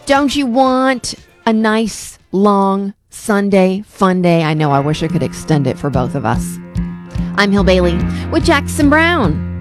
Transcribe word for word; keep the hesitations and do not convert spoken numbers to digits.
Don't you want a nice, long Sunday fun day? I know, I wish I could extend it for both of us. I'm Hill Bailey with Jackson Brown.